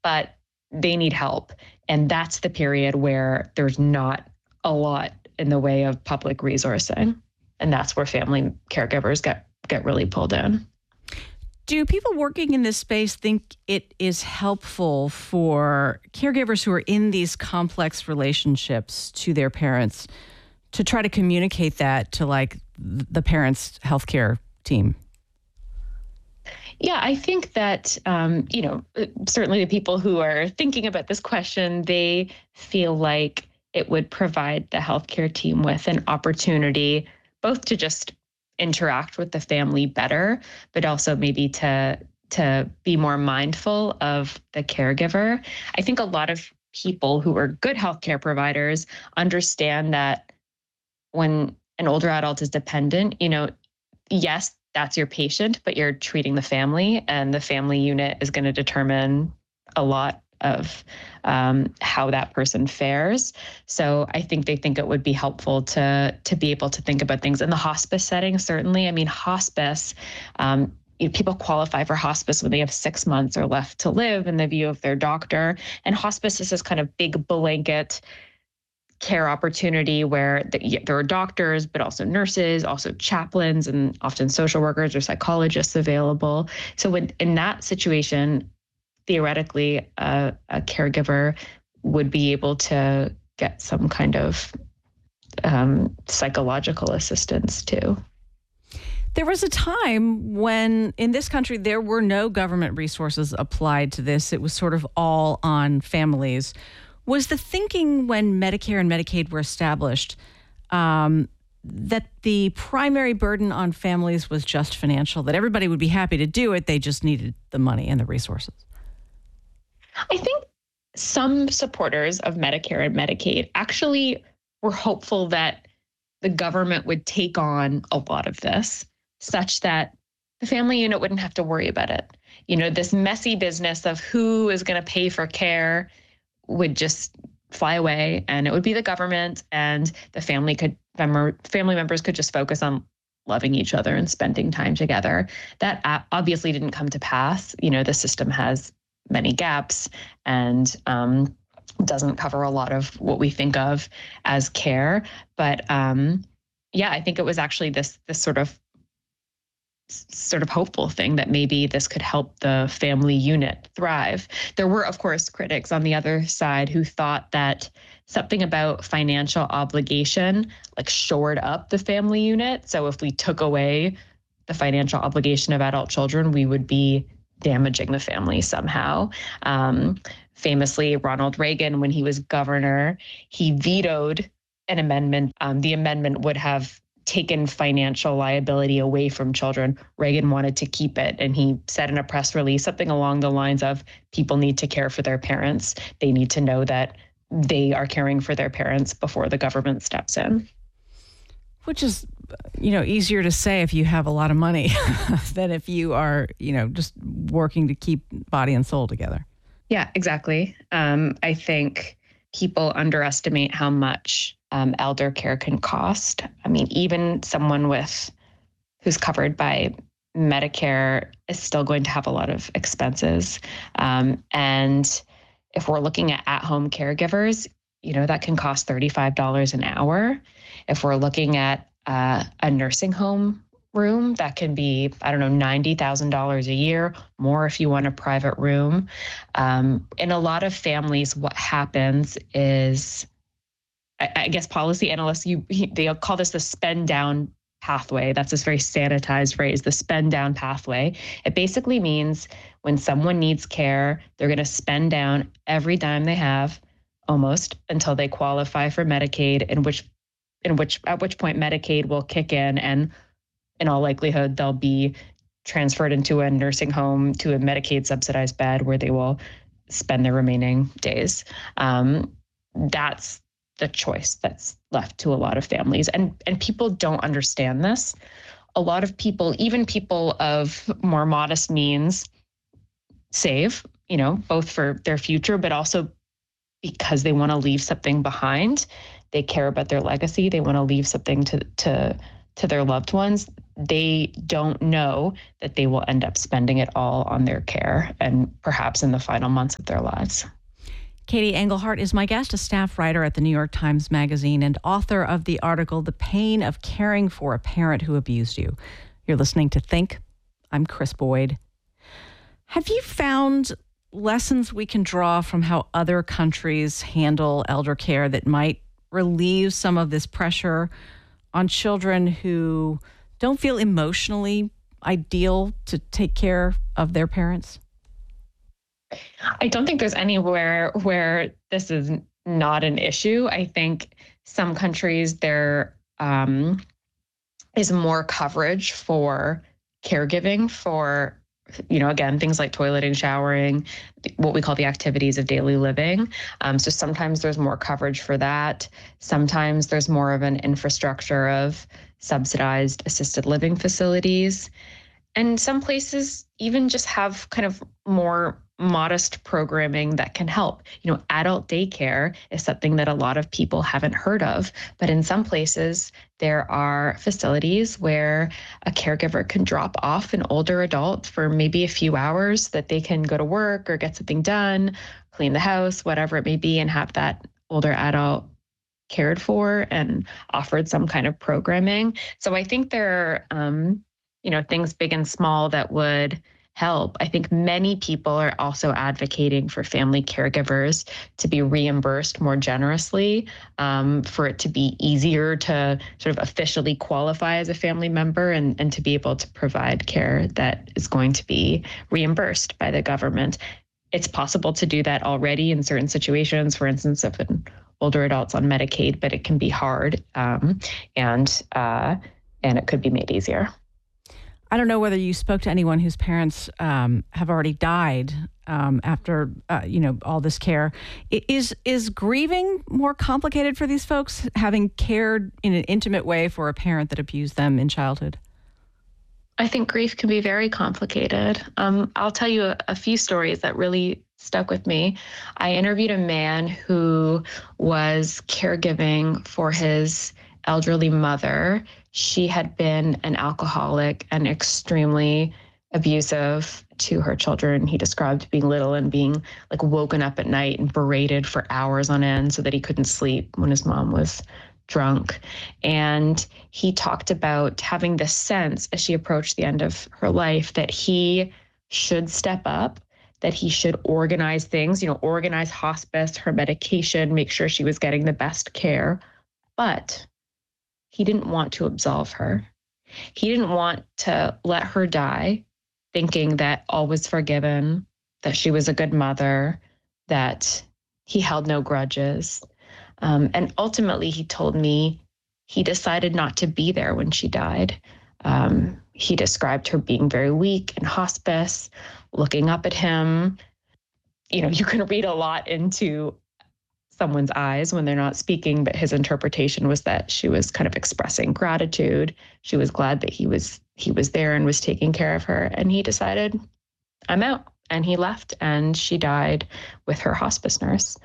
but they need help. And that's the period where there's not a lot in the way of public resourcing. And that's where family caregivers get really pulled in. Do people working in this space think it is helpful for caregivers who are in these complex relationships to their parents to try to communicate that to like the parents' healthcare team? Yeah, I think that, certainly the people who are thinking about this question, they feel like it would provide the healthcare team with an opportunity both to just interact with the family better, but also maybe to be more mindful of the caregiver. I think a lot of people who are good healthcare providers understand that when an older adult is dependent, yes, that's your patient, but you're treating the family, and the family unit is going to determine a lot of how that person fares. So I think they think it would be helpful to be able to think about things in the hospice setting. Certainly, I mean, hospice, people qualify for hospice when they have 6 months or left to live in the view of their doctor. And hospice is this kind of big blanket care opportunity where there are doctors, but also nurses, also chaplains, and often social workers or psychologists available. So in that situation, theoretically, a caregiver would be able to get some kind of psychological assistance too. There was a time when in this country there were no government resources applied to this. It was sort of all on families. Was the thinking when Medicare and Medicaid were established that the primary burden on families was just financial, that everybody would be happy to do it, they just needed the money and the resources? I think some supporters of Medicare and Medicaid actually were hopeful that the government would take on a lot of this, such that the family unit wouldn't have to worry about it. This messy business of who is going to pay for care would just fly away, and it would be the government, and the family members could just focus on loving each other and spending time together. That obviously didn't come to pass. The system has many gaps and doesn't cover a lot of what we think of as care. But I think it was actually this sort of hopeful thing that maybe this could help the family unit thrive. There were, of course, critics on the other side who thought that something about financial obligation shored up the family unit. So if we took away the financial obligation of adult children, we would be damaging the family somehow. Famously, Ronald Reagan, when he was governor, he vetoed an amendment. The amendment would have taken financial liability away from children. Reagan wanted to keep it. And he said in a press release something along the lines of, people need to care for their parents. They need to know that they are caring for their parents before the government steps in. Which is, easier to say if you have a lot of money than if you are, just working to keep body and soul together. Yeah, exactly. I think people underestimate how much elder care can cost. I mean, even someone who's covered by Medicare is still going to have a lot of expenses. And if we're looking at home caregivers, that can cost $35 an hour. If we're looking at a nursing home room, that can be, $90,000 a year, more if you want a private room. In a lot of families, what happens is, I guess policy analysts, they'll call this the spend down pathway. That's this very sanitized phrase, the spend down pathway. It basically means when someone needs care, they're going to spend down every dime they have, almost, until they qualify for Medicaid, at which point Medicaid will kick in, and in all likelihood, they'll be transferred into a nursing home to a Medicaid subsidized bed where they will spend their remaining days. That's the choice that's left to a lot of families. And people don't understand this. A lot of people, even people of more modest means, save, both for their future, but also because they want to leave something behind. They care about their legacy. They want to leave something to their loved ones. they don't know that they will end up spending it all on their care and perhaps in the final months of their lives. Katie Engelhart is my guest, a staff writer at the New York Times Magazine and author of the article, The Pain of Caring for a Parent Who Abused You. You're listening to Think. I'm Chris Boyd. Have you found lessons we can draw from how other countries handle elder care that might relieve some of this pressure on children who don't feel emotionally ideal to take care of their parents? I don't think there's anywhere where this is not an issue. I think some countries there is more coverage for caregiving for, again, things like toileting, showering, what we call the activities of daily living. So sometimes there's more coverage for that. Sometimes there's more of an infrastructure of subsidized assisted living facilities. And some places even just have kind of more modest programming that can help. Adult daycare is something that a lot of people haven't heard of, but in some places there are facilities where a caregiver can drop off an older adult for maybe a few hours that they can go to work or get something done, clean the house, whatever it may be, and have that older adult cared for and offered some kind of programming. So I think there are, things big and small that would help. I think many people are also advocating for family caregivers to be reimbursed more generously, for it to be easier to sort of officially qualify as a family member and to be able to provide care that is going to be reimbursed by the government. It's possible to do that already in certain situations, for instance, if an older adult's on Medicaid, but it can be hard, and it could be made easier. I don't know whether you spoke to anyone whose parents have already died after all this care. Is grieving more complicated for these folks, having cared in an intimate way for a parent that abused them in childhood? I think grief can be very complicated. I'll tell you a few stories that really stuck with me. I interviewed a man who was caregiving for his elderly mother. She had been an alcoholic and extremely abusive to her children. He described being little and being like woken up at night and berated for hours on end so that he couldn't sleep when his mom was drunk. And he talked about having this sense as she approached the end of her life that he should step up, that he should organize things, organize hospice, her medication, make sure she was getting the best care. But he didn't want to absolve her. He didn't want to let her die thinking that all was forgiven, that she was a good mother, that he held no grudges. And ultimately, he told me he decided not to be there when she died. He described her being very weak in hospice, looking up at him. You can read a lot into someone's eyes when they're not speaking, but his interpretation was that she was kind of expressing gratitude. She was glad that he was there and was taking care of her. And he decided, I'm out. And he left, and she died with her hospice nurse.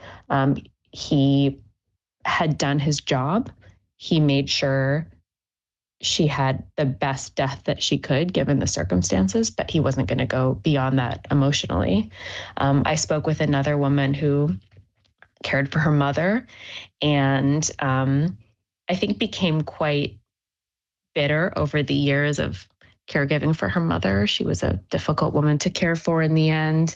He had done his job. He made sure she had the best death that she could given the circumstances, but he wasn't going to go beyond that emotionally. I spoke with another woman who cared for her mother and I think became quite bitter over the years of caregiving for her mother. She was a difficult woman to care for in the end.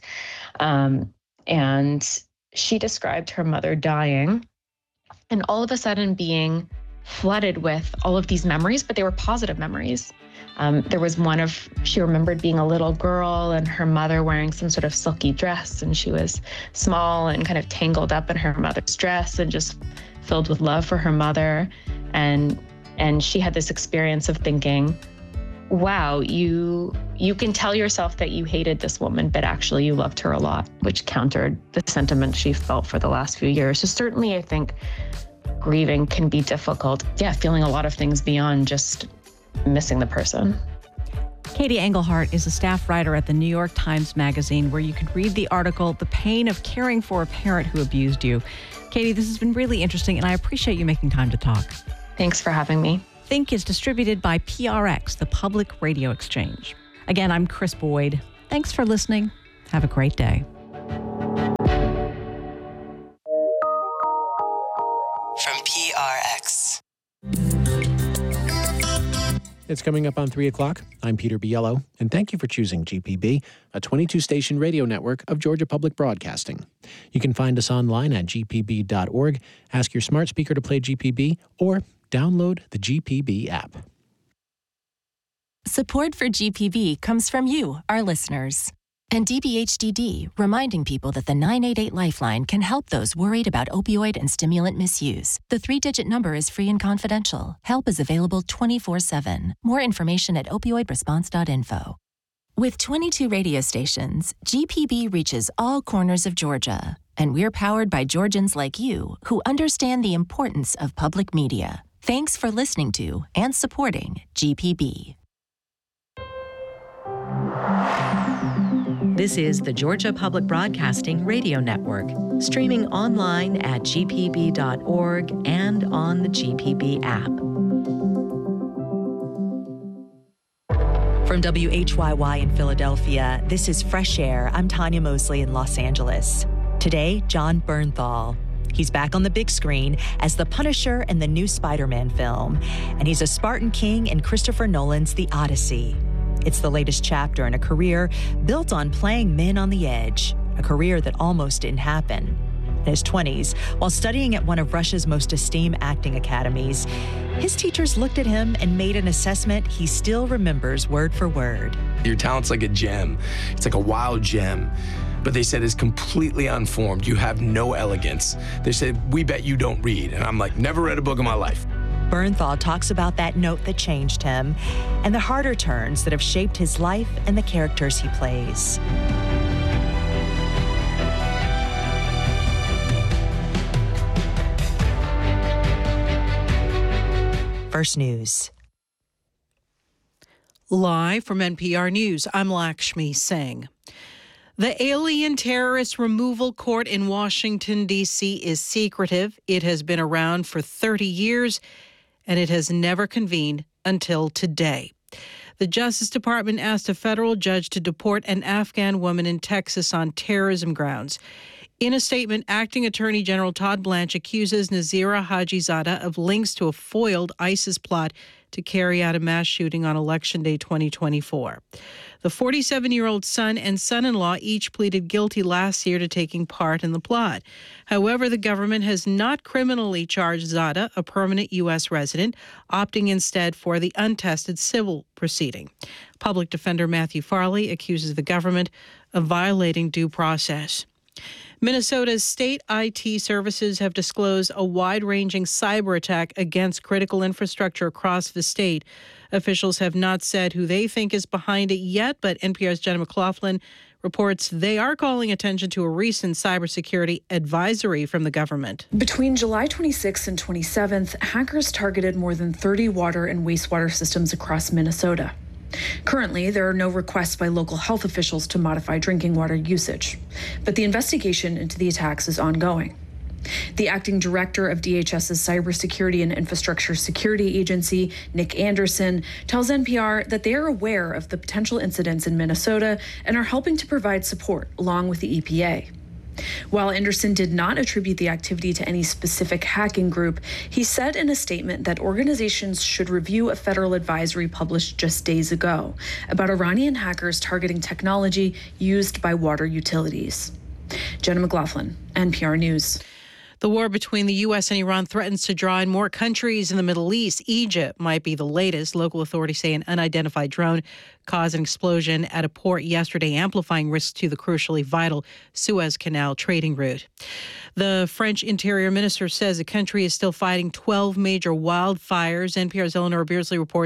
And she described her mother dying and all of a sudden being flooded with all of these memories, but they were positive memories. There was she remembered being a little girl and her mother wearing some sort of silky dress, and she was small and kind of tangled up in her mother's dress and just filled with love for her mother. And she had this experience of thinking, wow, you can tell yourself that you hated this woman, but actually you loved her a lot, which countered the sentiment she felt for the last few years. So certainly I think grieving can be difficult. Yeah, feeling a lot of things beyond just missing the person. Katie Engelhart is a staff writer at the New York Times Magazine, where you can read the article, The Pain of Caring for a Parent Who Abused You. Katie, this has been really interesting, and I appreciate you making time to talk. Thanks for having me. Think is distributed by PRX, the Public Radio Exchange. Again, I'm Chris Boyd. Thanks for listening. Have a great day. From PRX. It's coming up on 3 o'clock. I'm Peter Biello, and thank you for choosing GPB, a 22-station radio network of Georgia Public Broadcasting. You can find us online at gpb.org, ask your smart speaker to play GPB, or download the GPB app. Support for GPB comes from you, our listeners. And DBHDD, reminding people that the 988 Lifeline can help those worried about opioid and stimulant misuse. The 3-digit number is free and confidential. Help is available 24/7. More information at opioidresponse.info. With 22 radio stations, GPB reaches all corners of Georgia. And we're powered by Georgians like you who understand the importance of public media. Thanks for listening to and supporting GPB. This is the Georgia Public Broadcasting Radio Network, streaming online at gpb.org and on the GPB app. From WHYY in Philadelphia, this is Fresh Air. I'm Tanya Mosley in Los Angeles. Today, Jon Bernthal. He's back on the big screen as the Punisher in the new Spider-Man film, and he's a Spartan King in Christopher Nolan's The Odyssey. It's the latest chapter in a career built on playing men on the edge, a career that almost didn't happen. In his 20s, while studying at one of Russia's most esteemed acting academies, his teachers looked at him and made an assessment he still remembers word for word. Your talent's like a gem. It's like a wild gem. But they said it's completely unformed. You have no elegance. They said, we bet you don't read. And I'm like, never read a book in my life. Bernthal talks about that note that changed him and the harder turns that have shaped his life and the characters he plays. First News. Live from NPR News, I'm Lakshmi Singh. The Alien Terrorist Removal Court in Washington, D.C. is secretive. It has been around for 30 years, and it has never convened until today. The Justice Department asked a federal judge to deport an Afghan woman in Texas on terrorism grounds. In a statement, Acting Attorney General Todd Blanche accuses Nazira Hajizadeh of links to a foiled ISIS plot to carry out a mass shooting on Election Day 2024. The 47-year-old son and son-in-law each pleaded guilty last year to taking part in the plot. However, the government has not criminally charged Zadeh, a permanent U.S. resident, opting instead for the untested civil proceeding. Public Defender Matthew Farley accuses the government of violating due process. Minnesota's state IT services have disclosed a wide-ranging cyber attack against critical infrastructure across the state. Officials have not said who they think is behind it yet, but NPR's Jenna McLaughlin reports they are calling attention to a recent cybersecurity advisory from the government. Between July 26th and 27th, hackers targeted more than 30 water and wastewater systems across Minnesota. Currently, there are no requests by local health officials to modify drinking water usage, but the investigation into the attacks is ongoing. The acting director of DHS's Cybersecurity and Infrastructure Security Agency, Nick Anderson, tells NPR that they are aware of the potential incidents in Minnesota and are helping to provide support along with the EPA. While Anderson did not attribute the activity to any specific hacking group, he said in a statement that organizations should review a federal advisory published just days ago about Iranian hackers targeting technology used by water utilities. Jenna McLaughlin, NPR News. The war between the U.S. and Iran threatens to draw in more countries in the Middle East. Egypt might be the latest. Local authorities say an unidentified drone caused an explosion at a port yesterday, amplifying risks to the crucially vital Suez Canal trading route. The French Interior Minister says the country is still fighting 12 major wildfires. NPR's Eleanor Beardsley reports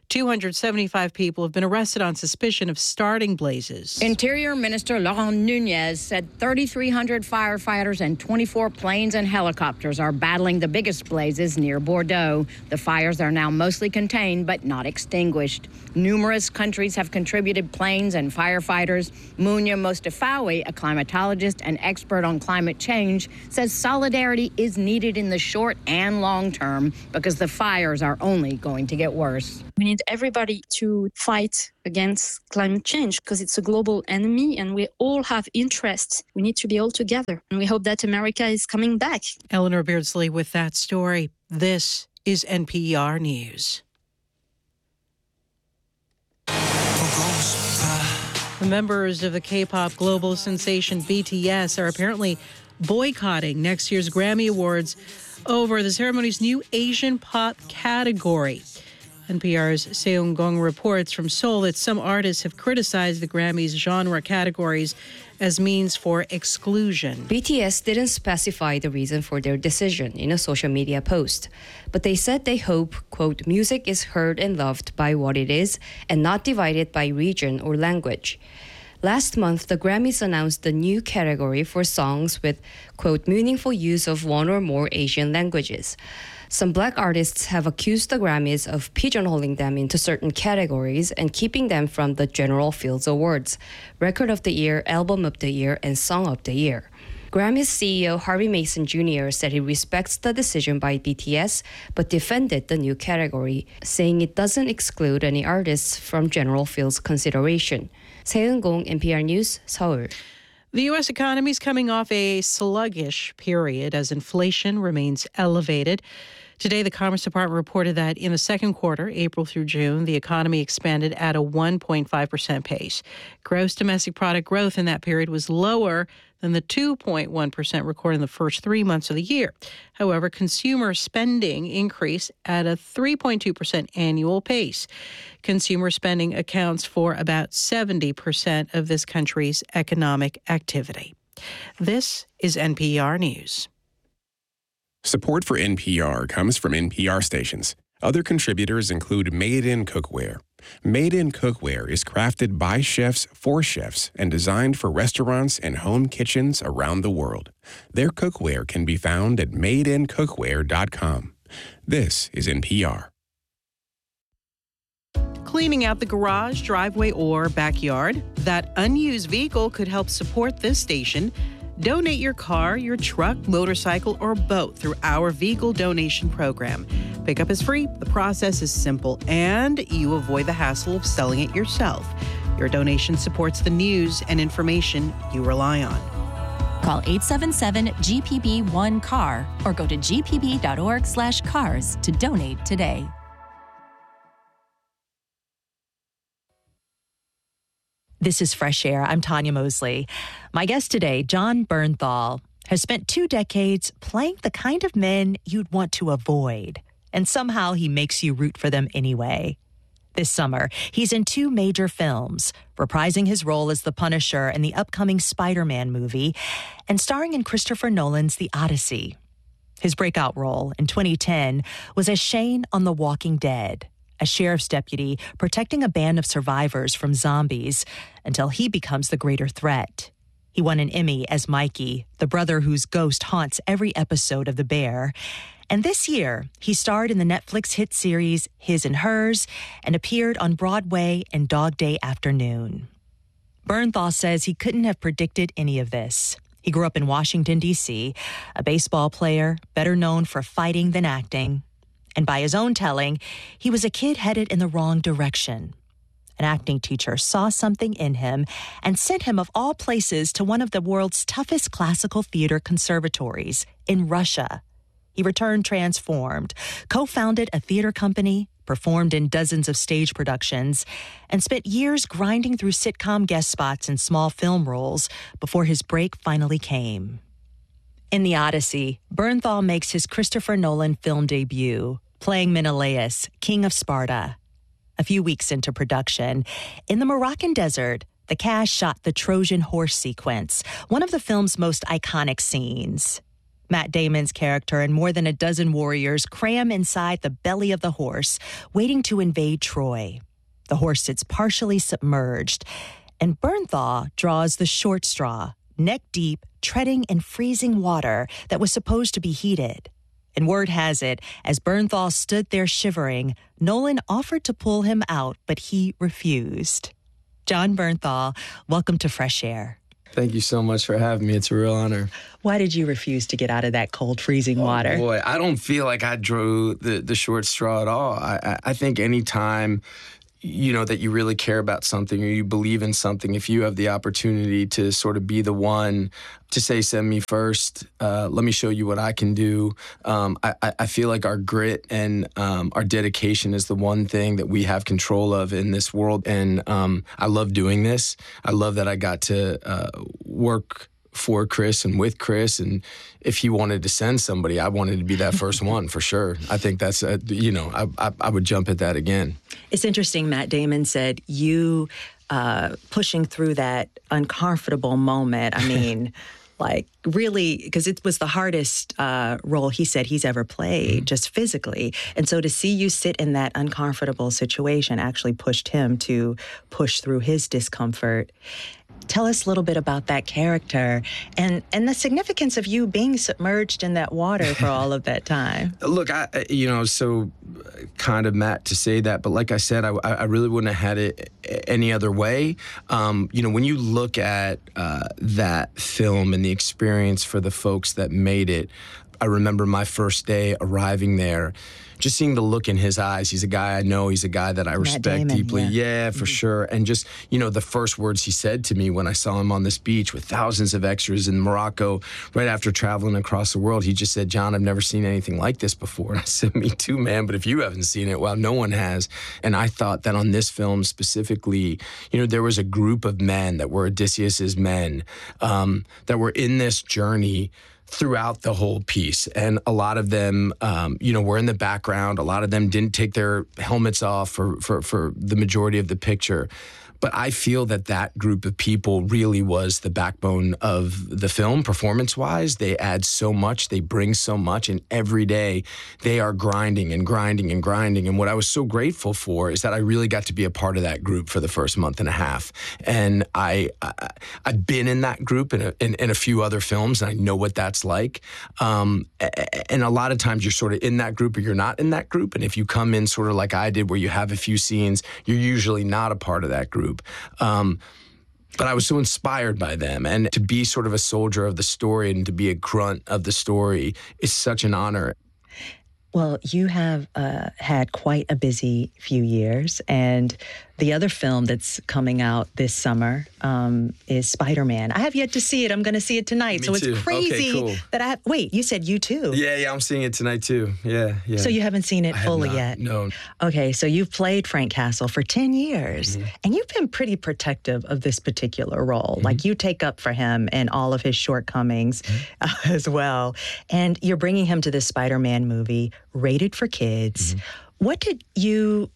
275 people have been arrested on suspicion of starting blazes. Interior Minister Laurent Nunez said 3,300 firefighters and 24 planes and helicopters are battling the biggest blazes near Bordeaux. The fires are now mostly contained but not extinguished. Numerous countries have contributed planes and firefighters. Munya Mostafawi, a climatologist and expert on climate change, says solidarity is needed in the short and long term because the fires are only going to get worse. We need everybody to fight against climate change because it's a global enemy and we all have interests. We need to be all together. And we hope that America is coming back. Eleanor Beardsley with that story. This is NPR News. The members of the K-pop global sensation BTS are apparently boycotting next year's Grammy Awards over the ceremony's new Asian pop category. NPR's Seung Gong reports from Seoul that some artists have criticized the Grammys' genre categories as means for exclusion. BTS didn't specify the reason for their decision in a social media post, but they said they hope, quote, music is heard and loved by what it is and not divided by region or language. Last month, the Grammys announced the new category for songs with, quote, meaningful use of one or more Asian languages. Some Black artists have accused the Grammys of pigeonholing them into certain categories and keeping them from the general Fields Awards, Record of the Year, Album of the Year, and Song of the Year. Grammys CEO Harvey Mason Jr. said he respects the decision by BTS, but defended the new category, saying it doesn't exclude any artists from general Fields consideration. 세은공, NPR News, 서울. The U.S. economy is coming off a sluggish period as inflation remains elevated. Today, the Commerce Department reported that in the second quarter, April through June, the economy expanded at a 1.5% pace. Gross domestic product growth in that period was lower than the 2.1% recorded in the first 3 months of the year. However, consumer spending increased at a 3.2% annual pace. Consumer spending accounts for about 70% of this country's economic activity. This is NPR News. Support for NPR comes from NPR stations. Other contributors include Made in Cookware. Made in Cookware is crafted by chefs for chefs and designed for restaurants and home kitchens around the world. Their cookware can be found at madeincookware.com. This is NPR. Cleaning out the garage, driveway, or backyard, that unused vehicle could help support this station. Donate your car, your truck, motorcycle, or boat through our vehicle donation program. Pickup is free, the process is simple, and you avoid the hassle of selling it yourself. Your donation supports the news and information you rely on. Call 877-GPB-1-CAR or go to gpb.org/cars to donate today. This is Fresh Air. I'm Tanya Mosley. My guest today, Jon Bernthal, has spent 2 decades playing the kind of men you'd want to avoid, and somehow he makes you root for them anyway. This summer, he's in 2 major films, reprising his role as the Punisher in the upcoming Spider-Man movie and starring in Christopher Nolan's The Odyssey. His breakout role in 2010 was as Shane on The Walking Dead, a sheriff's deputy protecting a band of survivors from zombies until he becomes the greater threat. He won an Emmy as Mikey, the brother whose ghost haunts every episode of The Bear. And this year, he starred in the Netflix hit series His and Hers and appeared on Broadway in Dog Day Afternoon. Bernthal says he couldn't have predicted any of this. He grew up in Washington, D.C., a baseball player, better known for fighting than acting. And by his own telling, he was a kid headed in the wrong direction. An acting teacher saw something in him and sent him, of all places, to one of the world's toughest classical theater conservatories in Russia. He returned transformed, co-founded a theater company, performed in dozens of stage productions, and spent years grinding through sitcom guest spots and small film roles before his break finally came. In The Odyssey, Bernthal makes his Christopher Nolan film debut, playing Menelaus, king of Sparta. A few weeks into production, in the Moroccan desert, the cast shot the Trojan horse sequence, one of the film's most iconic scenes. Matt Damon's character and more than a dozen warriors cram inside the belly of the horse, waiting to invade Troy. The horse sits partially submerged, and Bernthal draws the short straw, neck deep, treading in freezing water that was supposed to be heated. And word has it, as Bernthal stood there shivering, Nolan offered to pull him out, but he refused. Jon Bernthal, welcome to Fresh Air. Thank you so much for having me. It's a real honor. Why did you refuse to get out of that cold, freezing water? Oh, boy, I don't feel like I drew the short straw at all. I think any time that you really care about something or you believe in something, if you have the opportunity to sort of be the one to say, send me first, let me show you what I can do. I feel like our grit and our dedication is the one thing that we have control of in this world. And I love doing this. I love that I got to work for Chris and with Chris, and if he wanted to send somebody, I wanted to be that first one for sure. I think that's I would jump at that again. It's interesting. Matt Damon said you pushing through that uncomfortable moment. I mean, like really, because it was the hardest role he said he's ever played, just physically. And so to see you sit in that uncomfortable situation actually pushed him to push through his discomfort. Tell us a little bit about that character and the significance of you being submerged in that water for all of that time. Look, so kind of Matt to say that, but like I said, I really wouldn't have had it any other way. When you look at that film and the experience for the folks that made it, I remember my first day arriving there, just seeing the look in his eyes. He's a guy I know. He's a guy that I respect deeply. Yeah, for sure. And just, the first words he said to me when I saw him on this beach with thousands of extras in Morocco, right after traveling across the world, he just said, John, I've never seen anything like this before. And I said, me too, man. But if you haven't seen it, well, no one has. And I thought that on this film specifically, there was a group of men that were Odysseus's men that were in this journey throughout the whole piece. And a lot of them, were in the background. A lot of them didn't take their helmets off for the majority of the picture. But I feel that group of people really was the backbone of the film, performance-wise. They add so much, they bring so much, and every day they are grinding and grinding and grinding. And what I was so grateful for is that I really got to be a part of that group for the first month and a half. And I've been in that group in a few other films, and I know what that's like. And a lot of times you're sort of in that group or you're not in that group. And if you come in sort of like I did, where you have a few scenes, you're usually not a part of that group. But I was so inspired by them, and to be sort of a soldier of the story and to be a grunt of the story is such an honor. Well, you have had quite a busy few years, and the other film that's coming out this summer is Spider-Man. I have yet to see it. I'm going to see it tonight. Me so too. It's crazy Okay, cool. that wait, you said you too? Yeah, I'm seeing it tonight too. Yeah. So you haven't seen it fully yet? No. Okay, so you've played Frank Castle for 10 years, and you've been pretty protective of this particular role. Like, you take up for him and all of his shortcomings as well. And you're bringing him to this Spider-Man movie, rated for kids. What did you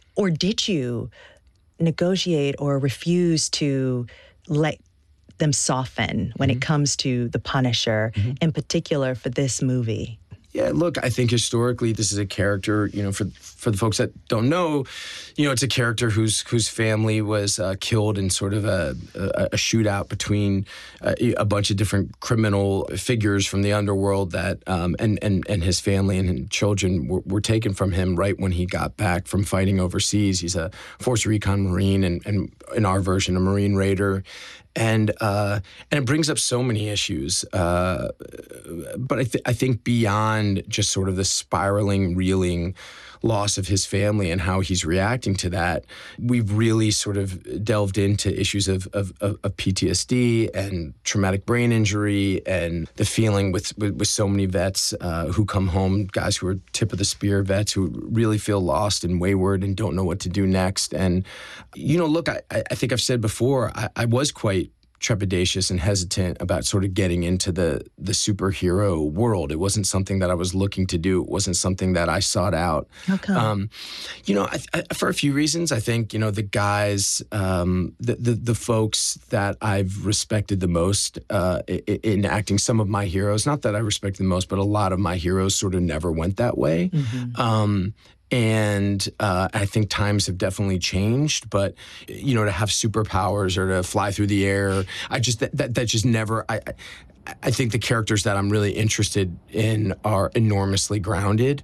negotiate or refuse to let them soften when it comes to the Punisher, in particular for this movie? Yeah, look, I think historically this is a character, for the folks that don't know, it's a character whose family was killed in sort of a shootout between a bunch of different criminal figures from the underworld that and his family and children were taken from him right when he got back from fighting overseas. He's a Force Recon Marine and in our version, a Marine Raider. And it brings up so many issues. But I think beyond just sort of the spiraling, reeling loss of his family and how he's reacting to that, we've really sort of delved into issues of PTSD and traumatic brain injury and the feeling with so many vets who come home, guys who are tip of the spear vets who really feel lost and wayward and don't know what to do next. And, look, I think I've said before, I was quite trepidatious and hesitant about sort of getting into the superhero world. It wasn't something that I was looking to do. It wasn't something that I sought out. How come? For a few reasons. I think, the guys, the folks that I've respected the most in acting, some of my heroes, not that I respect the most, but a lot of my heroes sort of never went that way. And I think times have definitely changed, but, to have superpowers or to fly through the air, that just never, I think the characters that I'm really interested in are enormously grounded.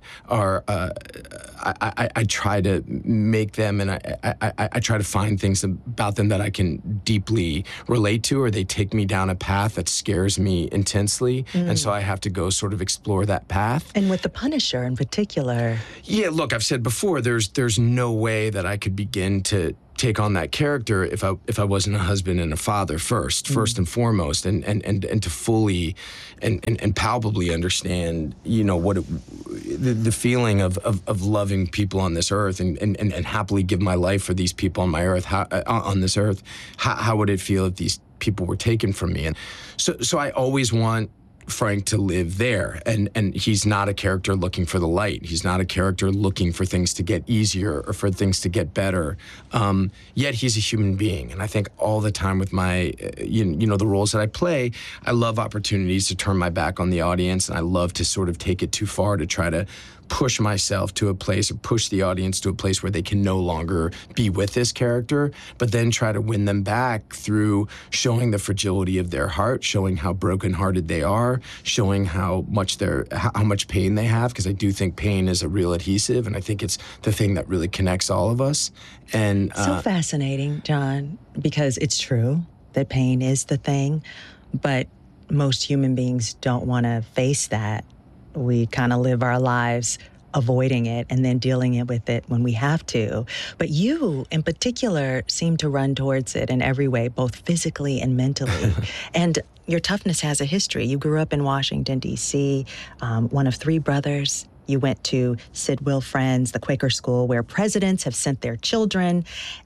I try to make them, and I try to find things about them that I can deeply relate to, or they take me down a path that scares me intensely, and so I have to go sort of explore that path. And with the Punisher in particular. Yeah, look, I've said before, there's no way that I could begin to take on that character if I wasn't a husband and a father first and foremost, and to fully and palpably understand, what the feeling of loving people on this earth and happily give my life for these people on my earth, on this earth. How would it feel if these people were taken from me? And so I always want Frank to live there, and he's not a character looking for the light. He's not a character looking for things to get easier or for things to get better. Yet he's a human being, and I think all the time with my, the roles that I play, I love opportunities to turn my back on the audience, and I love to sort of take it too far to try to push myself to a place, or push the audience to a place where they can no longer be with this character, but then try to win them back through showing the fragility of their heart, showing how brokenhearted they are, showing how much pain they have, because I do think pain is a real adhesive, and I think it's the thing that really connects all of us. And so fascinating, John, because it's true that pain is the thing, but most human beings don't want to face that. We kind of live our lives avoiding it and then dealing with it when we have to. But you, in particular, seem to run towards it in every way, both physically and mentally. And your toughness has a history. You grew up in Washington, D.C., one of three brothers. You went to Sidwell Friends, the Quaker school where presidents have sent their children.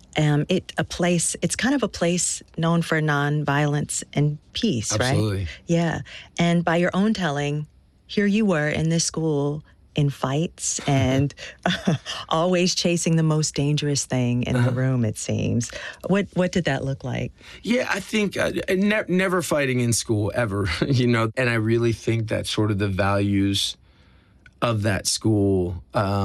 It's kind of a place known for nonviolence and peace, right? Absolutely. Yeah. And by your own telling, here you were in this school in fights and always chasing the most dangerous thing in the room, it seems. What did that look like? Yeah, I think never fighting in school ever, and I really think that sort of the values of that school,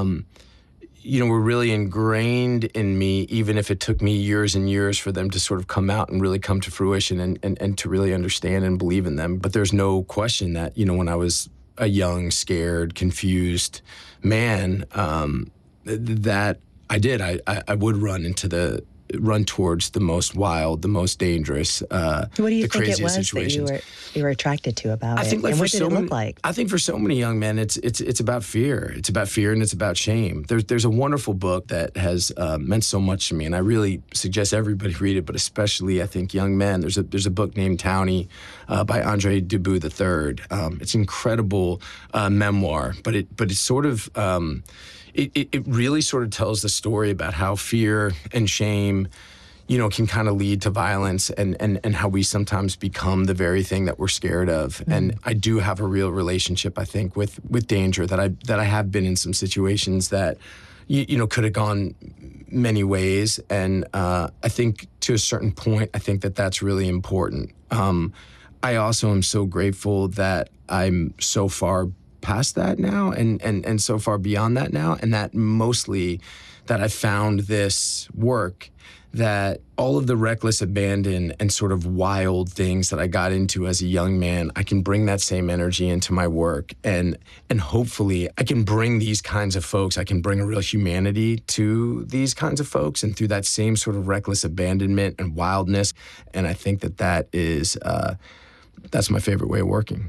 were really ingrained in me, even if it took me years and years for them to sort of come out and really come to fruition and to really understand and believe in them. But there's no question that, when I was a young, scared, confused man, that I did. I would run towards the most wild, the most dangerous, what do you think it was situations that you were attracted to about it? Think and what did it look like? I think for so many young men, it's about fear. It's about fear and it's about shame. There's a wonderful book that has meant so much to me, and I really suggest everybody read it, but especially I think young men. There's a book named Townie by Andre Dubus III. It's an incredible memoir, but it's sort of It really sort of tells the story about how fear and shame, can kind of lead to violence and how we sometimes become the very thing that we're scared of. Mm-hmm. And I do have a real relationship, I think, with danger, that I have been in some situations that, could have gone many ways. And I think to a certain point, I think that that's really important. I also am so grateful that I'm so far past that now and so far beyond that now, and that mostly that I found this work, that all of the reckless abandon and sort of wild things that I got into as a young man, I can bring that same energy into my work, and hopefully I can bring these kinds of folks, I can bring a real humanity to these kinds of folks, and through that same sort of reckless abandonment and wildness. And I think that is that's my favorite way of working.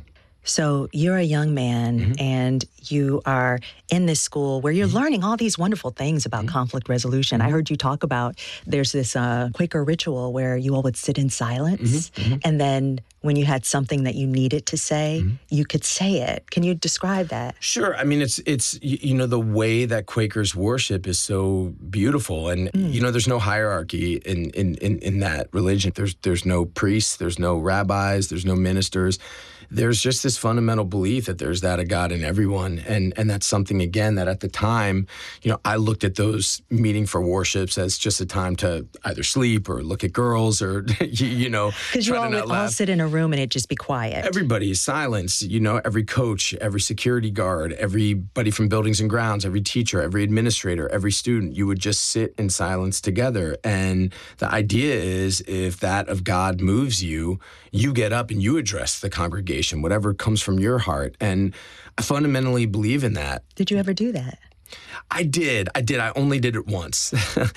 So you're a young man and you are in this school where you're learning all these wonderful things about conflict resolution. I heard you talk about there's this Quaker ritual where you all would sit in silence and then when you had something that you needed to say, you could say it. Can you describe that? Sure. I mean, it's you know, the way that Quakers worship is so beautiful, and you know, there's no hierarchy in that religion. There's no priests, there's no rabbis, there's no ministers. There's just this fundamental belief that there's that of God in everyone. And that's something, again, that at the time, you know, I looked at those meeting for worships as just a time to either sleep or look at girls or, you know. Because you all would all sit in a room and it'd just be quiet. Everybody is silence, you know, every coach, every security guard, everybody from buildings and grounds, every teacher, every administrator, every student, you would just sit in silence together. And the idea is if that of God moves you, you get up and you address the congregation, whatever comes from your heart. And I fundamentally believe in that. Did you ever do that? I did. I only did it once.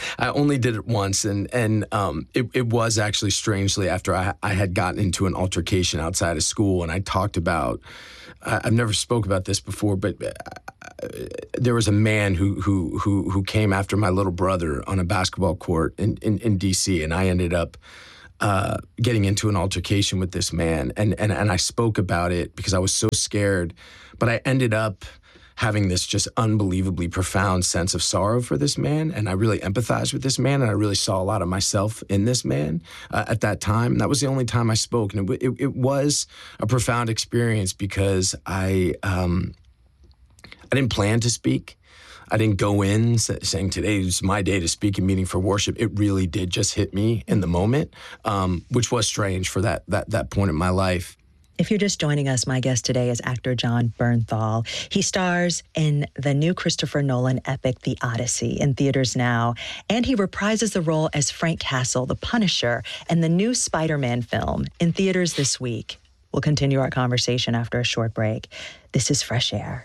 And it was actually strangely after I had gotten into an altercation outside of school, and I talked about, I've never spoke about this before, but there was a man who came after my little brother on a basketball court in D.C., and I ended up getting into an altercation with this man, and I spoke about it because I was so scared, but I ended up having this just unbelievably profound sense of sorrow for this man, and I really empathized with this man, and I really saw a lot of myself in this man at that time. And that was the only time I spoke, and it was a profound experience because I didn't plan to speak. I didn't go in saying today's my day to speak in meeting for worship. It really did just hit me in the moment, which was strange for that point in my life. If you're just joining us, my guest today is actor Jon Bernthal. He stars in the new Christopher Nolan epic, The Odyssey, in theaters now, and he reprises the role as Frank Castle, the Punisher, in the new Spider-Man film, in theaters this week. We'll continue our conversation after a short break. This is Fresh Air.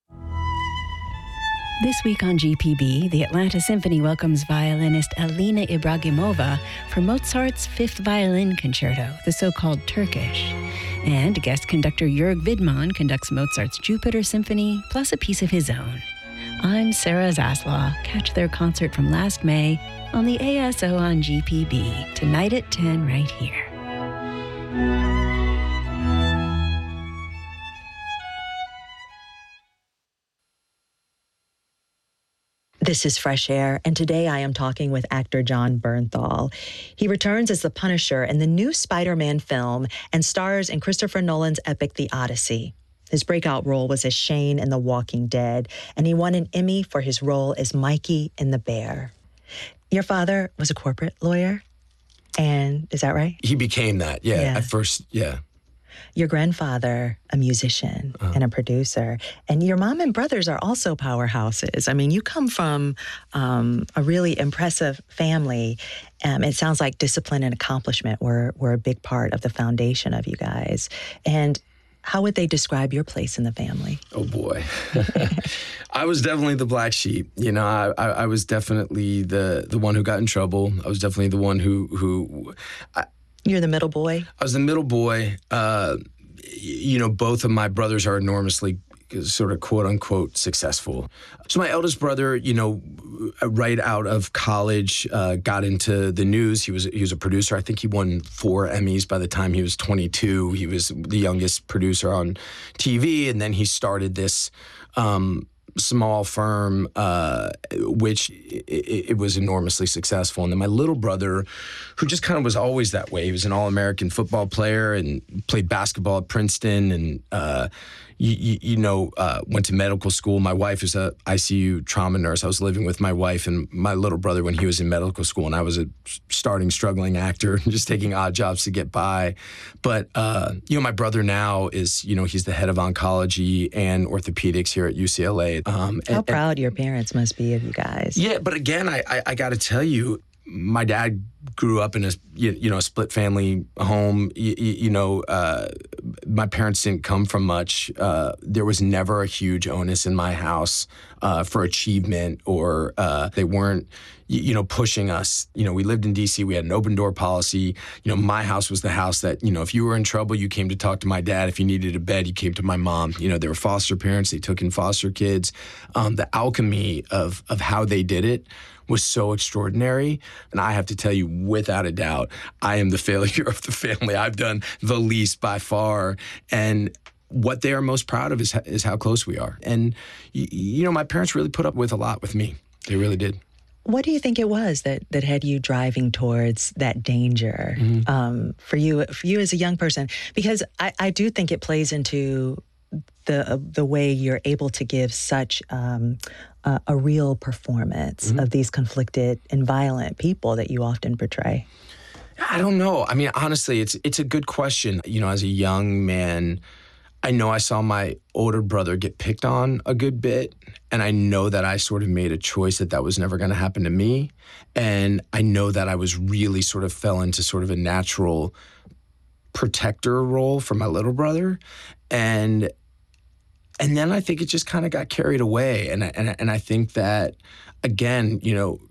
This week on GPB, the Atlanta Symphony welcomes violinist Alina Ibragimova for Mozart's Fifth Violin Concerto, the so-called Turkish. And guest conductor Jörg Widmann conducts Mozart's Jupiter Symphony, plus a piece of his own. I'm Sarah Zaslaw. Catch their concert from last May on the ASO on GPB, tonight at 10 right here. This is Fresh Air, and today I am talking with actor Jon Bernthal. He returns as the Punisher in the new Spider-Man film and stars in Christopher Nolan's epic The Odyssey. His breakout role was as Shane in The Walking Dead, and he won an Emmy for his role as Mikey in The Bear. Your father was a corporate lawyer, and is that right? He became that, yeah. At first, yeah. Your grandfather, a musician and a producer, and your mom and brothers are also powerhouses. I mean, you come from a really impressive family. It sounds like discipline and accomplishment were a big part of the foundation of you guys. And how would they describe your place in the family? Oh, boy. I was definitely the black sheep. You know, I was definitely the one who got in trouble. I was definitely the one who You're the middle boy? I was the middle boy. You know, both of my brothers are enormously sort of quote unquote successful. So my eldest brother, you know, right out of college, got into the news. He was a producer. I think he won 4 Emmys by the time he was 22. He was the youngest producer on TV, and then he started this small firm, which it was enormously successful. And then my little brother, who just kind of was always that way, he was an All-American football player and played basketball at Princeton and, went to medical school. My wife is a ICU trauma nurse. I was living with my wife and my little brother when he was in medical school, and I was a struggling actor, just taking odd jobs to get by. But, my brother now is, he's the head of oncology and orthopedics here at UCLA. How proud your parents must be of you guys. Yeah, but again, I got to tell you, my dad grew up in a split family home. my parents didn't come from much. There was never a huge onus in my house for achievement, or they weren't, pushing us. We lived in D.C. We had an open door policy. My house was the house that, if you were in trouble, you came to talk to my dad. If you needed a bed, you came to my mom. They were foster parents. They took in foster kids. The alchemy of how they did it was so extraordinary. And I have to tell you, without a doubt, I am the failure of the family. I've done the least by far. And what they are most proud of is how close we are. And, my parents really put up with a lot with me. They really did. What do you think it was that had you driving towards that danger for you as a young person? Because I do think it plays into the way you're able to give such a real performance of these conflicted and violent people that you often portray. I don't know. I mean, honestly, it's a good question. As a young man, I know I saw my older brother get picked on a good bit, and I know that I sort of made a choice that was never going to happen to me. And I know that I was really sort of fell into sort of a natural protector role for my little brother. And then I think it just kind of got carried away. And I think that, again,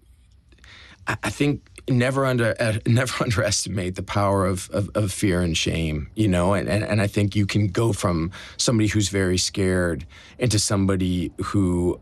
I think never underestimate the power of fear and shame, and I think you can go from somebody who's very scared into somebody who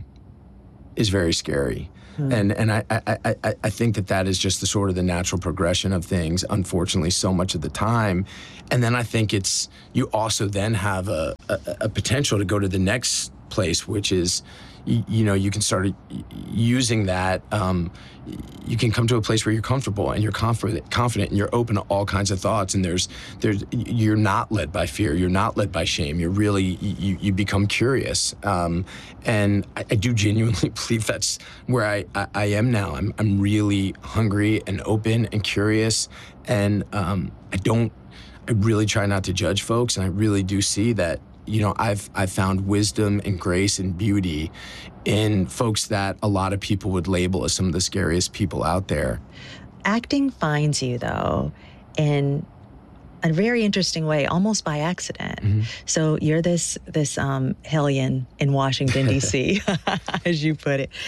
is very scary. And I think that is just the sort of the natural progression of things, unfortunately, so much of the time. And then I think you also then have a potential to go to the next place, which is, you can start using that. You can come to a place where you're comfortable and you're confident and you're open to all kinds of thoughts. And you're not led by fear. You're not led by shame. You're really, you become curious. And I do genuinely believe that's where I am now. I'm really hungry and open and curious. And I really try not to judge folks. And I really do see that, I've found wisdom and grace and beauty in folks that a lot of people would label as some of the scariest people out there. Acting finds you, though, in a very interesting way, almost by accident. So you're this hellion in Washington, D.C., as you put it.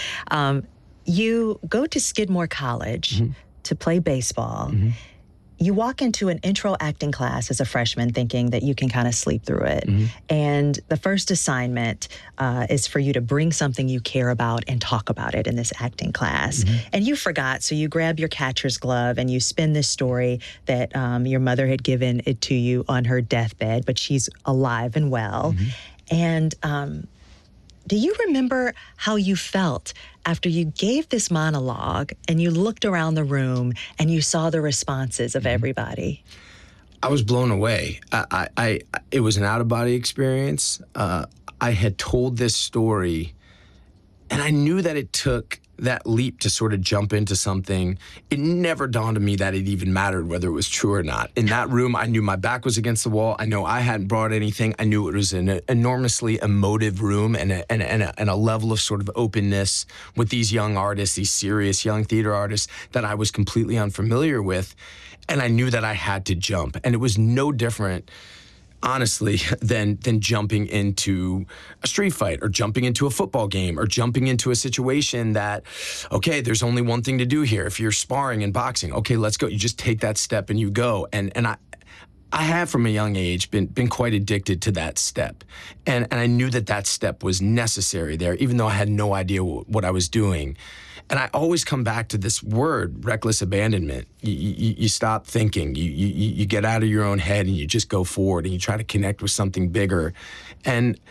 You go to Skidmore College to play baseball. You walk into an intro acting class as a freshman thinking that you can kind of sleep through it. And the first assignment is for you to bring something you care about and talk about it in this acting class. And you forgot, so you grab your catcher's glove and you spin this story that your mother had given it to you on her deathbed, but she's alive and well. And do you remember how you felt after you gave this monologue and you looked around the room and you saw the responses of everybody? I was blown away. It was an out-of-body experience. I had told this story, and I knew that it took that leap to sort of jump into something. It never dawned on me that it even mattered whether it was true or not. In that room, I knew my back was against the wall. I know I hadn't brought anything. I knew it was an enormously emotive room and a level of sort of openness with these young artists, these serious young theater artists that I was completely unfamiliar with. And I knew that I had to jump. And it was no different, honestly, than jumping into a street fight or jumping into a football game or jumping into a situation that, okay, there's only one thing to do here. If you're sparring and boxing, okay, let's go. You just take that step and you go. And I have from a young age been quite addicted to that step. And I knew that step was necessary there, even though I had no idea what I was doing. And I always come back to this word, reckless abandonment. You stop thinking, you get out of your own head and you just go forward and you try to connect with something bigger. And,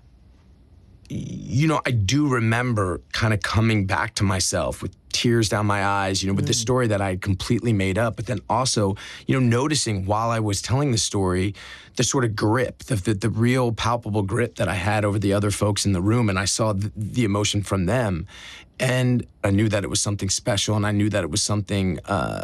I do remember kind of coming back to myself with tears down my eyes, with the story that I had completely made up, but then also, noticing while I was telling the story, the sort of grip, the real palpable grip that I had over the other folks in the room, and I saw the emotion from them. And I knew that it was something special, and I knew that it was something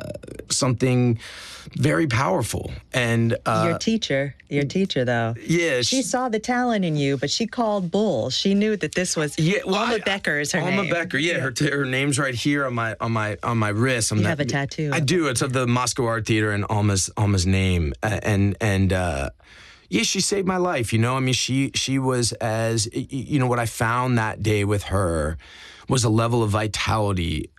very powerful. And your teacher, though. Yeah. She saw the talent in you, but she called bull. She knew that this was Alma Becker is her name. Alma Becker, yeah. Her name's right here on my wrist. You have a tattoo. I do. It's of the Moscow Art Theater and Alma's name. Yeah, she saved my life. You know, I mean, she was what I found that day with her was a level of vitality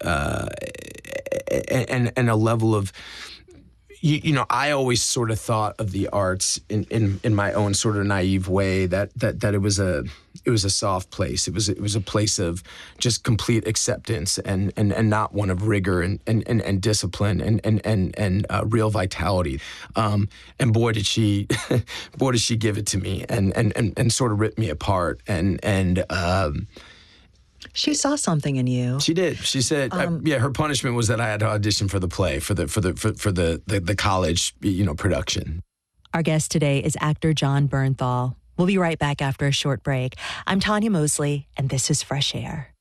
and a level of, I always sort of thought of the arts in my own sort of naive way that it was a soft place. It was a place of just complete acceptance and not one of rigor and discipline and real vitality. And boy did she give it to me and sort of rip me apart and. She saw something in you. She did. She said, her punishment was that I had to audition for the play, for the college, production. Our guest today is actor Jon Bernthal. We'll be right back after a short break. I'm Tanya Mosley, and this is Fresh Air.